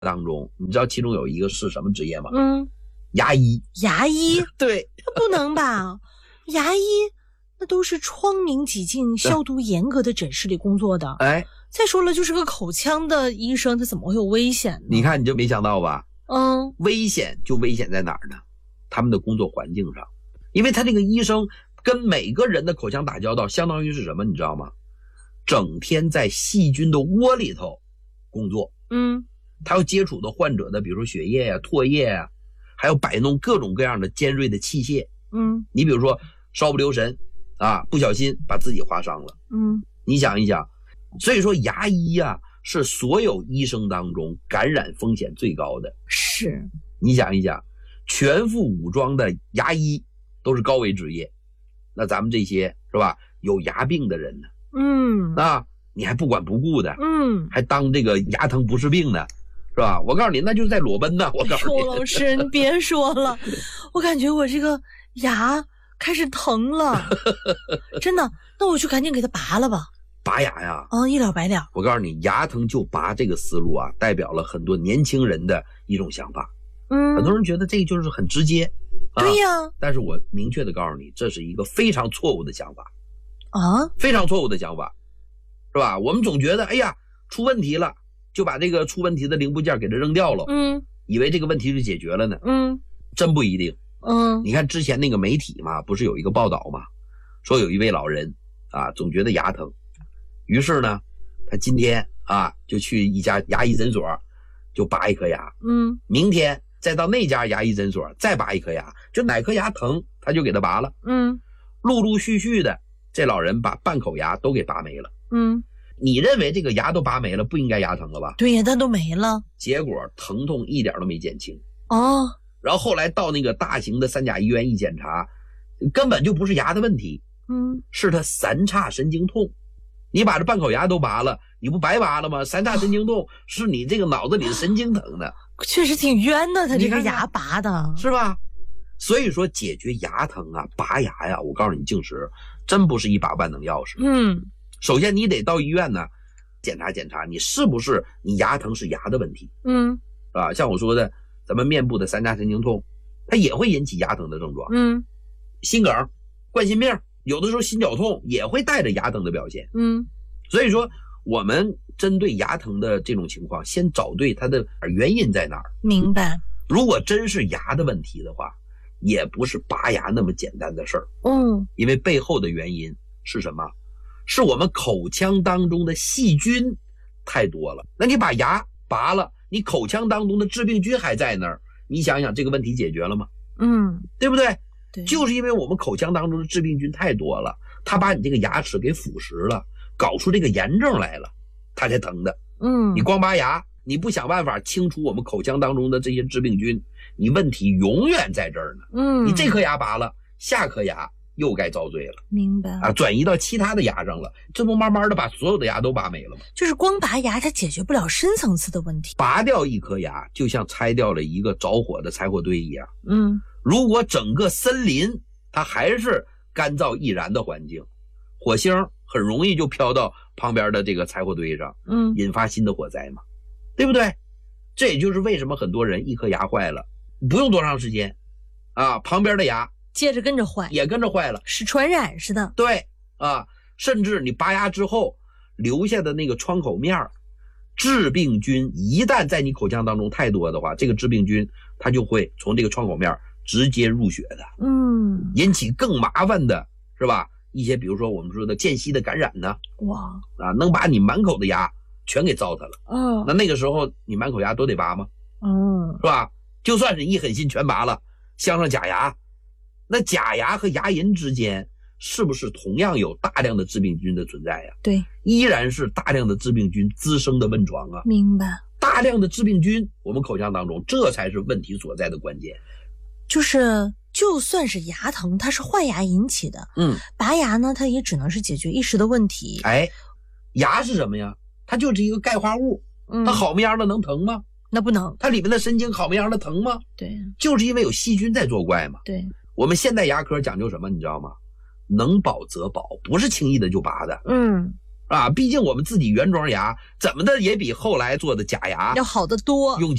当中，你知道其中有一个是什么职业吗？牙医。 牙医？ 对， 不能吧？牙医那都是窗明几净、消毒严格的诊室里工作的。 哎， 再说了，就是个口腔的医生，他怎么会有危险呢？ 你看你就没想到吧？危险就危险在哪儿呢？他们的工作环境上，因为他这个医生跟每个人的口腔打交道，相当于是什么？你知道吗？整天在细菌的窝里头工作。他要接触的患者的，比如说血液呀、唾液呀，还要摆弄各种各样的尖锐的器械。你比如说稍不留神啊，不小心把自己划伤了。你想一想，所以说牙医啊是所有医生当中感染风险最高的。 是， 你想一想，全副武装的牙医都是高危职业，那咱们这些是吧，有牙病的人呢，你还不管不顾的，还当这个牙疼不是病呢，是吧？我告诉你，那就是在裸奔呢。我告诉你， 老师，你别说了，我感觉我这个牙开始疼了，真的。那我就赶紧给它拔了吧。 拔牙呀？ 一了百了。 我告诉你，牙疼就拔这个思路啊，代表了很多年轻人的一种想法。很多人觉得这个就是很直接。 对呀。 但是我明确的告诉你，这是一个非常错误的想法。非常错误的想法，是吧？我们总觉得，哎呀，出问题了，就把这个出问题的零部件给它扔掉了，以为这个问题就解决了呢。真不一定。你看之前那个媒体嘛，不是有一个报道嘛，说有一位老人啊，总觉得牙疼，于是呢，他今天啊就去一家牙医诊所，就拔一颗牙。明天再到那家牙医诊所再拔一颗牙，就哪颗牙疼他就给他拔了。陆陆续续的，这老人把半口牙都给拔没了。你认为这个牙都拔没了，不应该牙疼了吧？ 对呀，它都没了。 结果疼痛一点都没减轻。然后后来到那个大型的3甲医院一检查，根本就不是牙的问题，是他三叉神经痛。你把这半口牙都拔了，你不白拔了吗？三叉神经痛是你这个脑子里的神经疼的。 确实挺冤的，他这个牙拔的， 是吧？所以说解决牙疼啊，拔牙呀，我告诉你，静石真不是一把万能钥匙。首先你得到医院呢检查检查，你是不是你牙疼是牙的问题。是吧？像我说的，咱们面部的三叉神经痛，它也会引起牙疼的症状。心梗、冠心病，有的时候心绞痛也会带着牙疼的表现。所以说我们针对牙疼的这种情况，先找对它的原因在哪儿。 明白。 如果真是牙的问题的话，也不是拔牙那么简单的事儿。因为背后的原因是什么？是我们口腔当中的细菌太多了。那你把牙拔了，你口腔当中的致病菌还在那儿，你想想这个问题解决了吗？对不对？ 对， 就是因为我们口腔当中的致病菌太多了，它把你这个牙齿给腐蚀了，搞出这个炎症来了，它才疼的。你光拔牙，你不想办法清除我们口腔当中的这些致病菌，你问题永远在这儿呢。你这颗牙拔了，下颗牙又该遭罪了。 明白啊，转移到其他的牙上了，这不慢慢的把所有的牙都拔没了吗？ 就是光拔牙它解决不了深层次的问题。 拔掉一颗牙就像拆掉了一个着火的柴火堆一样。如果整个森林它还是干燥易燃的环境，火星很容易就飘到旁边的这个柴火堆上，引发新的火灾嘛，对不对？这也就是为什么很多人一颗牙坏了，不用多长时间啊，旁边的牙接着跟着坏， 也跟着坏了， 是传染似的。 对啊，甚至你拔牙之后留下的那个创口面，致病菌一旦在你口腔当中太多的话，这个致病菌它就会从这个创口面直接入血的，引起更麻烦的是吧？一些比如说我们说的间隙的感染呢，能把你满口的牙全给糟蹋了。那个时候你满口牙都得拔吗？是吧？就算是一狠心全拔了，镶上假牙，那假牙和牙龈之间是不是同样有大量的致病菌的存在呀？ 对， 依然是大量的致病菌滋生的温床啊。 明白。 大量的致病菌，我们口腔当中，这才是问题所在的关键。 就算是牙疼，它是坏牙引起的，拔牙呢，它也只能是解决一时的问题。 牙是什么呀？它就是一个钙化物，它好么样的能疼吗？ 那不能。 它里面的神经好么样的疼吗？ 对， 就是因为有细菌在作怪嘛。 对， 我们现代牙科讲究什么，你知道吗？能保则保，不是轻易的就拔的。 啊，毕竟我们自己原装牙怎么的也比后来做的假牙要好得多。 用